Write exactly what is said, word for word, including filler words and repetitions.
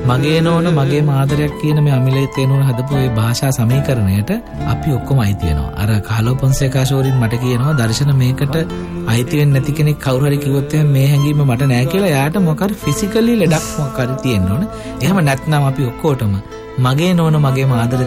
මගේ නෝන මගේ ආදරයක් කියන මේ අමිලේ තේනුන හදපු මේ භාෂා සමීකරණයට අපි ඔක්කොම අයිති වෙනවා. අර කාලෝ පොන්සේකා ෂෝරින් මට කියනවා දර්ශන මේකට අයිති වෙන්නේ නැති කෙනෙක් කවුරු හරි කිව්වොත් මේ හැඟීම මට නැහැ කියලා. යාට මොකක් හරි ෆිසිකලි ලඩක් මොකක් හරි තියෙන්න ඕන. එහෙම නැත්නම් අපි ඔක්කොටම මගේ නෝන මගේ ආදරය